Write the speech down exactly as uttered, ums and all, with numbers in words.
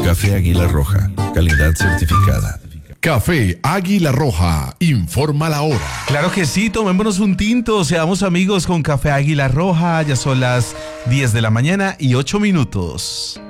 Café Águila Roja, calidad certificada. Café Águila Roja, informa la hora. Claro que sí, tomémonos un tinto, seamos amigos con Café Águila Roja, ya son las diez de la mañana y ocho minutos.